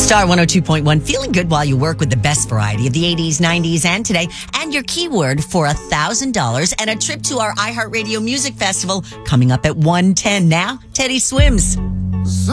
Star 102.1, feeling good while you work with the best variety of the 80s, 90s, and today. And your keyword for $1,000 and a trip to our iHeartRadio Music Festival coming up at 1:10 now. Teddy Swims. So